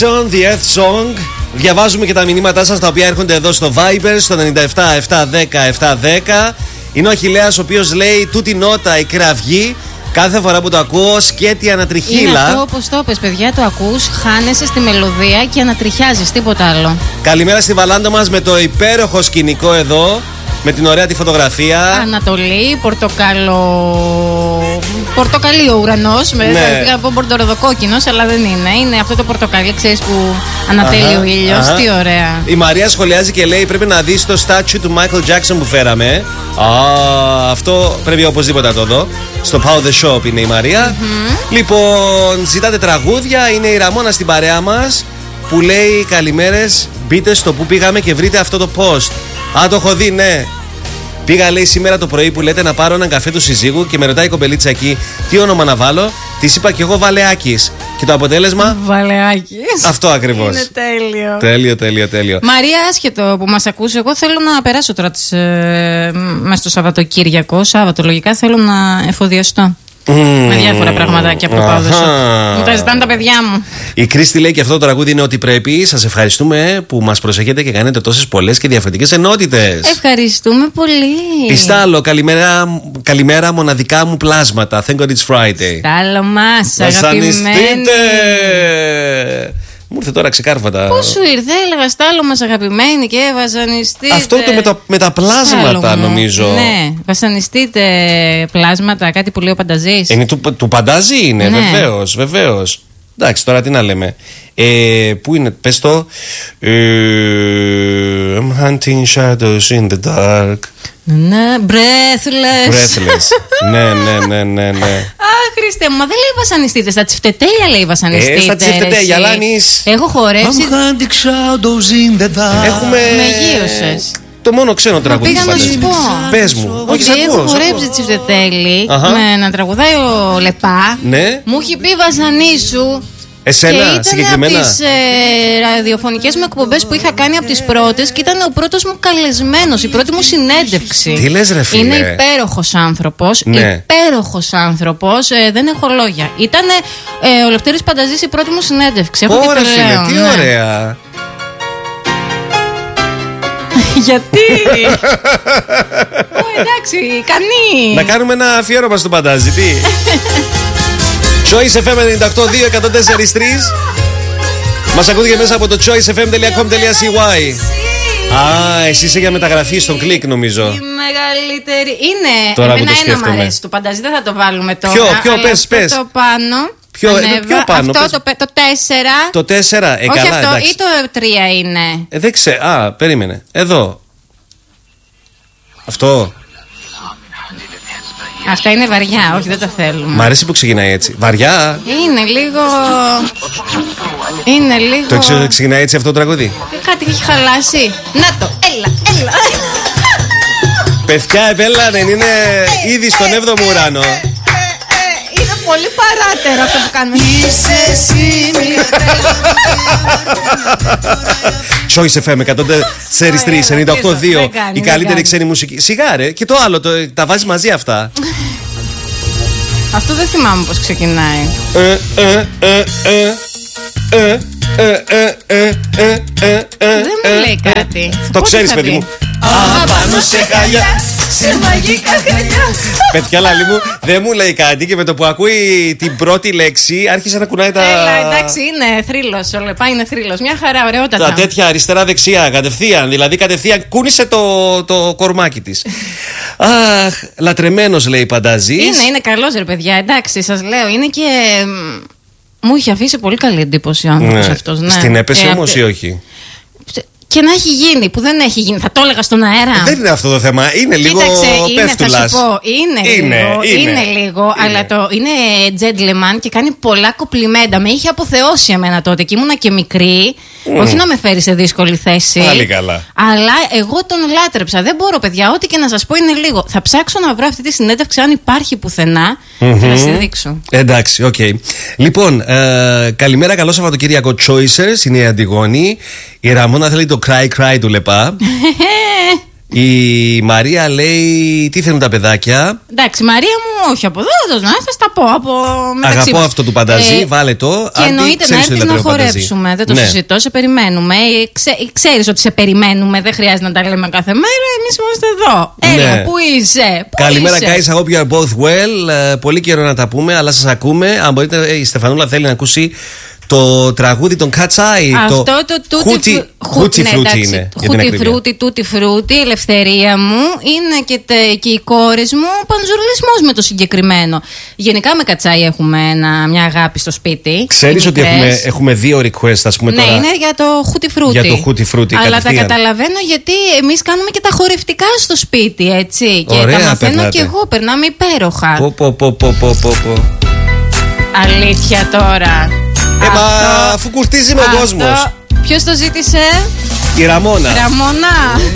The Earth Song. Διαβάζουμε και τα μηνύματά σας τα οποία έρχονται εδώ στο Viber στο 97-710-710. Είναι ο Αχιλλέας ο οποίος λέει τούτη νότα η κραυγή. Κάθε φορά που το ακούω σκέτη ανατριχύλα. Είναι αυτό όπως το πες, παιδιά, το ακούς, χάνεσαι στη μελωδία και ανατριχιάζεις, τίποτα άλλο. Καλημέρα στη Βαλάντα μας με το υπέροχο σκηνικό εδώ. Με την ωραία τη φωτογραφία. Ανατολή, πορτοκαλί ο ουρανός. Ναι. Θα πω πορτοροδοκόκκινος, αλλά δεν είναι. Είναι αυτό το πορτοκαλί, ξέρεις, που ανατέλει ο ήλιος. Τι ωραία. Η Μαρία σχολιάζει και λέει: πρέπει να δεις το statue του Michael Jackson που φέραμε. Αυτό πρέπει οπωσδήποτε να το δω. Στο Power the Shop είναι η Μαρία. Λοιπόν, ζητάτε τραγούδια. Είναι η Ραμόνα στην παρέα μας που λέει: καλημέρες. Μπείτε στο που πήγαμε και βρείτε αυτό το post. Το έχω δει, ναι. Πήγα, λέει, σήμερα το πρωί που λέτε να πάρω έναν καφέ του συζύγου και με ρωτάει η κομπελίτσα εκεί τι όνομα να βάλω. Της είπα κι εγώ Βαλεάκης. Και το αποτέλεσμα. Βαλεάκης. Αυτό ακριβώς. Είναι Τέλειο. Μαρία, άσχετο που μας ακούσει, εγώ θέλω να περάσω τώρα μέσα στο Σαββατοκύριακο. Σάββατο, λογικά θέλω να εφοδιαστώ. Με διάφορα πραγματάκια από το Power the Shop. Μου τα ζητάνε τα παιδιά μου. Η Κρίστη λέει και αυτό το τραγούδι είναι ότι πρέπει. Σας ευχαριστούμε που μας προσέχετε και κάνετε τόσες πολλές και διαφορετικές ενότητες. Ευχαριστούμε πολύ. Πιστάλο, καλημέρα μοναδικά μου πλάσματα. Thank God it's Friday. Στάλο μας, αγαπημένοι. Μου ήρθε τώρα ξεκάρφατα. Πώς σου ήρθε, έλεγα Στάλο μας αγαπημένοι και βασανιστείτε. Αυτό το με τα πλάσματα νομίζω. Ναι, βασανιστείτε πλάσματα, κάτι που λέει ο Πανταζής. Είναι του Πανταζή είναι, ναι. Βεβαίως. Εντάξει, τώρα τι να λέμε. Πού είναι, πες το. I'm hunting shadows in the dark. Ναι, breathless. Ναι. Χριστέ μου, μα δεν λέει βασανιστείτε. Στα τσιφτετέλια λέει βασανιστείτε. Στα τσιφτετέλια, Λάνης. Έχω χορέψει. I'm hunting shadows in the dark. Έχουμε. Με γύρωσες. Το μόνο ξένο τραγούδι. Πήγα να σου πω. Πες μου. Όχι, έχω χορέψει τσιφτετέλι. Να τραγουδάει ο Λεπά. Ναι. Μου έχει πει βασανίσου. Εσένα συγκεκριμένα. Από τις ραδιοφωνικές μου εκπομπές που είχα κάνει από τις πρώτες και ήταν ο πρώτος μου καλεσμένος, η πρώτη μου συνέντευξη. Τι λες, ρε φίλε. Είναι υπέροχος άνθρωπος. Ναι. Υπέροχος άνθρωπος. Δεν έχω λόγια. Ήταν ο Λευτέρης Πανταζής η πρώτη μου συνέντευξη. Ωραία, φίλε, τι ωραία. Γιατί. Εντάξει, κανεί. Να κάνουμε ένα αφιέρωμα στον Παντάζη, τι. Choice FM 98-2-104-3. Μας ακούτε και μέσα από το choicefm.com.cy. Εσύ είσαι για μεταγραφή στον κλικ νομίζω. Η μεγαλύτερη. Είναι. Τώρα εμένα που το σκέφτομαι. Ένα μ' αρέσει. Το Πανταζή δεν θα το βάλουμε τώρα. Ποιο, πες. Το πάνω. Ποιο πάνω. Αυτό το 4. Το 4, Όχι καλά, αυτό, εντάξει. ή το 3 είναι. Δεν ξέρω. Περίμενε. Εδώ. Αυτό. Αυτά είναι βαριά, όχι δεν τα θέλουμε. Μ' αρέσει που ξεκινάει έτσι. Βαριά. Είναι λίγο. Το ξεκινάει έτσι αυτό το τραγούδι. Κάτι έχει χαλάσει. Να το, έλα. Παιδιά, επέλανε, είναι ήδη στον 7ο ουρανό. Είναι πολύ παράτερο αυτό που κάνουμε. Είσαι εσύ Choice FM 104-3-98-2. Η καλύτερη ξένη μουσική. Σιγάρε και το άλλο, τα βάζει μαζί αυτά. Αυτό δεν θυμάμαι πώς ξεκινάει. Δεν μου λέει κάτι. Το ξέρεις, παιδί μου. Πάνω σε χαλιά, σε μαγικά χαλιά. Παιδιά, λαλή μου, δεν μου λέει κάτι και με το που ακούει την πρώτη λέξη άρχισε να κουνάει τα. Εντάξει, είναι θρύλος. Ο Λεπά είναι θρύλος. Μια χαρά, ωραιότατα. Τα τέτοια αριστερά-δεξιά, κατευθείαν. Δηλαδή, κατευθείαν κούνησε το κορμάκι της. Αχ, λατρεμένος λέει Πανταζής. Είναι καλός ρε παιδιά. Εντάξει, σας λέω, είναι και. Μου είχε αφήσει πολύ καλή εντύπωση ο άνθρωπος αυτός. Ναι. Στην έπεσε όμως ή όχι? Και να έχει γίνει, που δεν έχει γίνει. Θα το έλεγα στον αέρα. Δεν είναι αυτό το θέμα. Είναι λίγο πέφτουλας. Θα σου πω, είναι λίγο. Αλλά είναι gentleman και κάνει πολλά κοπλιμέντα. Με είχε αποθεώσει εμένα τότε και ήμουνα και μικρή. Όχι να με φέρει σε δύσκολη θέση. Πάλι καλά. Αλλά εγώ τον λάτρεψα. Δεν μπορώ, παιδιά, ό,τι και να σας πω είναι λίγο. Θα ψάξω να βρω αυτή τη συνέντευξη, αν υπάρχει πουθενά. Και να στη δείξω. Εντάξει, οκ. Λοιπόν, καλημέρα, καλό Σαββατοκύριακο, Choicers. Είναι η Αντιγόνη. Η Ραμόνα θέλει το cry του Λεπά. Η Μαρία λέει: τι θέλουν τα παιδάκια. Εντάξει, Μαρία μου, όχι από εδώ, θα τα πω. Αγαπώ αυτό του πανταζή, βάλε το. Και εννοείται να έρθεις να χορέψουμε. Δεν το συζητώ, σε περιμένουμε. Ξέρεις ότι σε περιμένουμε, δεν χρειάζεται να τα λέμε κάθε μέρα. Εμείς είμαστε εδώ. Έλα, πού είσαι. Καλημέρα, guys. I hope you are both well. Πολύ καιρό να τα πούμε, αλλά σας ακούμε. Αν μπορείτε, η Στεφανούλα θέλει να ακούσει το τραγούδι των Κατσάι. Αυτό το Χούτι Φρούτι είναι. Τούτι Φρούτι, ελευθερία μου. Είναι και οι κόρες μου. Πανζουρλισμός με το συγκεκριμένο. Γενικά με Κατσάι έχουμε μια αγάπη στο σπίτι. Ξέρεις ότι έχουμε 2 requests, ας πούμε. Ναι, τώρα είναι για το Χούτι Φρούτι. Για το Χούτι Φρούτι. Αλλά τα καταλαβαίνω γιατί εμείς κάνουμε και τα χορευτικά στο σπίτι, έτσι. Και ωραία, τα μαθαίνω περνάτε. και εγώ. Περνάμε υπέροχα. Πω. Αλήθεια τώρα. Αφού κουρτίζει με ο κόσμος. Ποιος το ζήτησε? Η Ραμόνα.